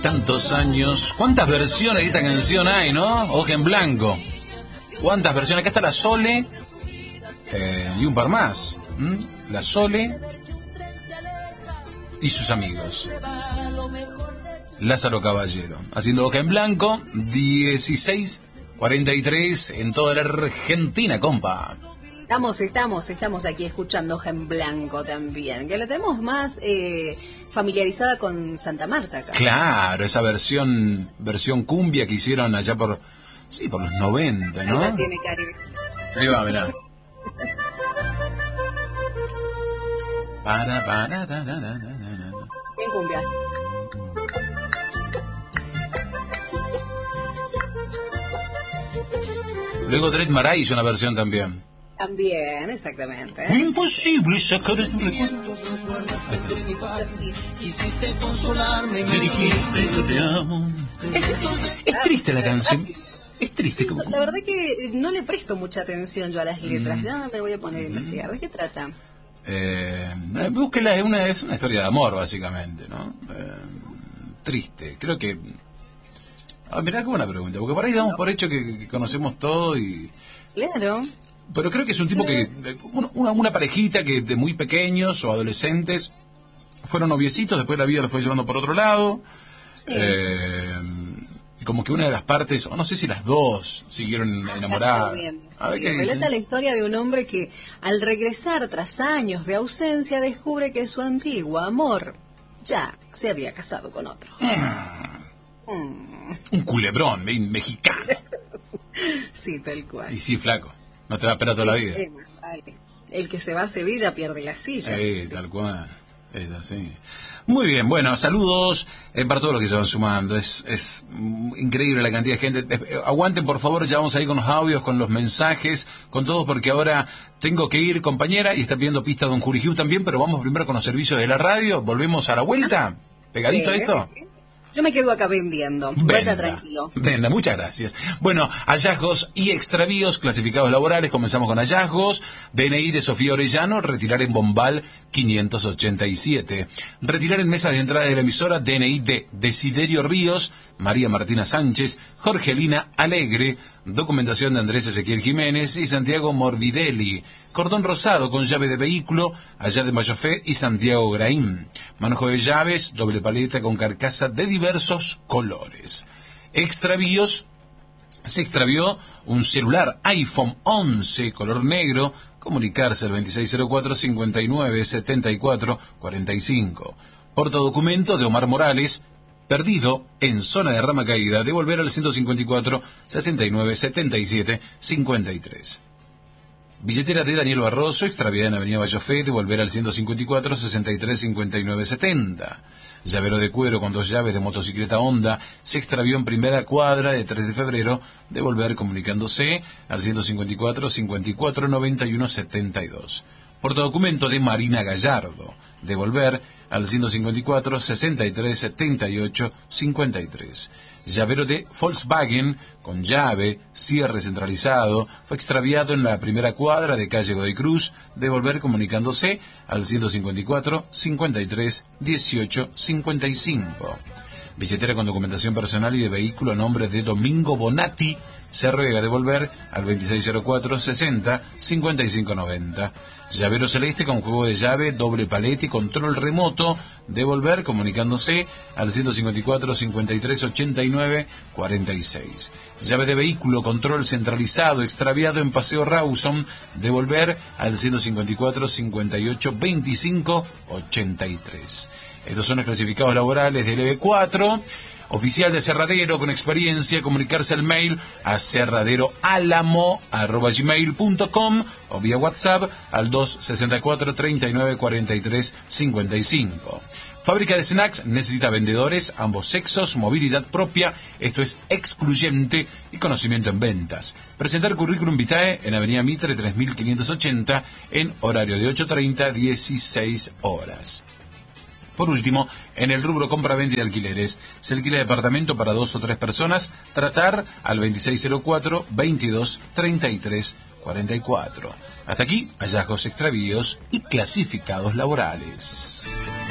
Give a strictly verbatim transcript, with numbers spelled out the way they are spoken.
Tantos años. ¿Cuántas versiones de esta canción hay, no? Hoja en blanco. ¿Cuántas versiones? Acá está la Sole eh, y un par más. ¿Mm? La Sole y sus amigos. Lázaro Caballero, haciendo Hoja en blanco, dieciséis cuarenta y tres en toda la Argentina, compa. Estamos, estamos, estamos aquí escuchando Hoja en blanco también, que la tenemos más eh, familiarizada con Santa Marta acá. Claro, esa versión versión cumbia que hicieron allá por, sí, por los noventa, ¿no? Ahí tiene Caribe. Ahí va, mirá. Para, para, da, da, da, da, da. Bien cumbia. Luego Dred Maray hizo una versión también. También, exactamente. Fue imposible sacar de tu recuerdo. Quisiste consolarme, Me dijiste yo te amo. Es, es triste la canción. Es triste. Como... La verdad que no le presto mucha atención yo a las letras. Mm. Ya me voy a poner a investigar. ¿De qué trata? Eh, búsquela, es una, es una historia de amor, básicamente, ¿no? Eh, triste. Creo que... Ah, mirá qué buena pregunta, porque por ahí damos por hecho que, que conocemos todo y... Claro. Pero creo que es un tipo que... Una, una parejita que de muy pequeños o adolescentes fueron noviecitos, después la vida los fue llevando por otro lado. Sí. Eh, y como que una de las partes, o no sé si las dos, siguieron enamoradas. A ver, sí, qué relata la historia de un hombre que al regresar tras años de ausencia descubre que su antiguo amor ya se había casado con otro. Mm. Mm. Un culebrón mexicano. Sí, tal cual. Y sí, flaco. No te va a esperar toda la vida. El que se va a Sevilla pierde la silla. Sí, tal cual. Es así. Muy bien, bueno, saludos eh, para todos los que se van sumando. Es, es increíble la cantidad de gente. Eh, aguanten, por favor, ya vamos a ir con los audios, con los mensajes, con todos, porque ahora tengo que ir, compañera, y está pidiendo pista Don Jurigiu también, pero vamos primero con los servicios de la radio. Volvemos a la vuelta. ¿Pegadito a esto? Yo me quedo acá vendiendo. Vaya tranquilo. Venda, muchas gracias. Bueno, hallazgos y extravíos, clasificados laborales. Comenzamos con hallazgos. D N I de Sofía Orellano, retirar en Bombal quinientos ochenta y siete. Retirar en mesas de entrada de la emisora D N I de Desiderio Ríos, María Martina Sánchez, Jorgelina Alegre. Documentación de Andrés Ezequiel Jiménez y Santiago Morbidelli. Cordón rosado con llave de vehículo, allá de Mayofé y Santiago Graín. Manojo de llaves, doble paleta con carcasa de diversos colores. Extravíos. Se extravió un celular iPhone once color negro. Comunicarse al veintiséis cero cuatro, cincuenta y nueve, setenta y cuatro, cuarenta y cinco. Portadocumento de Omar Morales. Perdido en zona de Rama Caída. Devolver al ciento cincuenta y cuatro, sesenta y nueve, setenta y siete, cincuenta y tres. Billetera de Daniel Barroso, extraviada en Avenida Vallofé, devolver al ciento cincuenta y cuatro, sesenta y tres, cincuenta y nueve, setenta. Llavero de cuero con dos llaves de motocicleta Honda, se extravió en primera cuadra de tres de febrero, devolver comunicándose al ciento cincuenta y cuatro, cincuenta y cuatro, noventa y uno, setenta y dos. Portadocumento de Marina Gallardo, devolver al ciento cincuenta y cuatro, sesenta y tres, setenta y ocho, cincuenta y tres. Llavero de Volkswagen, con llave, cierre centralizado, fue extraviado en la primera cuadra de calle Godoy Cruz, devolver comunicándose al ciento cincuenta y cuatro, cincuenta y tres, dieciocho, cincuenta y cinco. Billetera con documentación personal y de vehículo a nombre de Domingo Bonatti, se ruega devolver al veintiséis cero cuatro, sesenta, cincuenta y cinco, noventa. Llavero celeste con juego de llave, doble palete y control remoto, devolver comunicándose al ciento cincuenta y cuatro, cincuenta y tres, ochenta y nueve, cuarenta y seis. Llave de vehículo, control centralizado, extraviado en Paseo Rawson, devolver al ciento cincuenta y cuatro, cincuenta y ocho, veinticinco, ochenta y tres. Estos son los clasificados laborales del E B cuatro. Oficial de Cerradero con experiencia, comunicarse al mail a cerraderoalamo arroba gmail punto com o vía WhatsApp al dos sesenta y cuatro, treinta y nueve, cuarenta y tres, cincuenta y cinco. Fábrica de snacks necesita vendedores, ambos sexos, movilidad propia, esto es excluyente y conocimiento en ventas. Presentar currículum vitae en Avenida Mitre tres mil quinientos ochenta en horario de ocho treinta a dieciséis horas. Por último, en el rubro compra-venta y alquileres, se alquila departamento para dos o tres personas, tratar al veintiséis cero cuatro, veintidós, treinta y tres, cuarenta y cuatro. Hasta aquí, hallazgos extravíos y clasificados laborales.